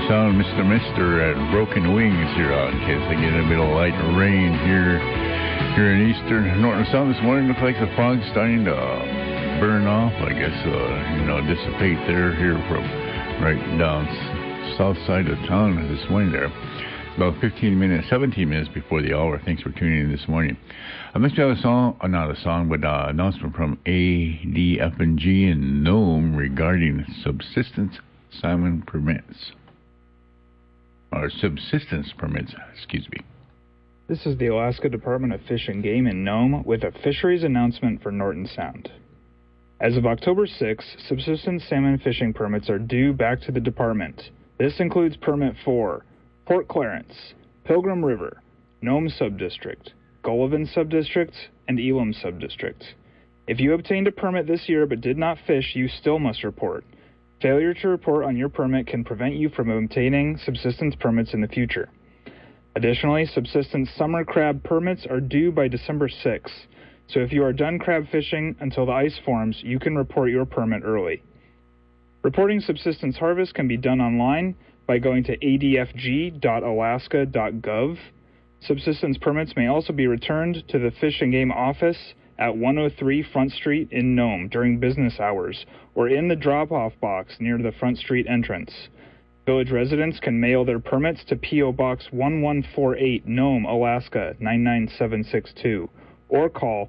sound, Mr. Mister at Broken Wings here on case they get a bit of light rain here in eastern Norton Sound this morning. Looks like the fog's starting to burn off, I guess, dissipate here from right down south side of town this morning there. About 17 minutes before the hour. Thanks for tuning in this morning. I must have an announcement from ADF&G in Nome regarding subsistence salmon permits. Or subsistence permits, excuse me. This is the Alaska Department of Fish and Game in Nome with a fisheries announcement for Norton Sound. As of October 6, subsistence salmon fishing permits are due back to the department. This includes permit for Port Clarence, Pilgrim River, Nome Subdistrict, Gullivan Subdistrict, and Elam Subdistrict. If you obtained a permit this year but did not fish, you still must report. Failure to report on your permit can prevent you from obtaining subsistence permits in the future. Additionally, subsistence summer crab permits are due by December 6, so if you are done crab fishing until the ice forms, you can report your permit early. Reporting subsistence harvest can be done online by going to adfg.alaska.gov. Subsistence permits may also be returned to the Fish and Game office at 103 Front Street in Nome during business hours or in the drop-off box near the Front Street entrance. Village residents can mail their permits to P.O. Box 1148 Nome, Alaska 99762 or call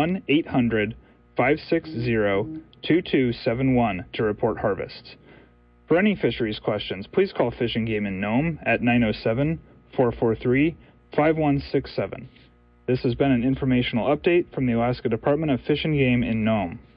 1-800-560-2271 to report harvests. For any fisheries questions, please call Fish and Game in Nome at 907-443-5167. This has been an informational update from the Alaska Department of Fish and Game in Nome.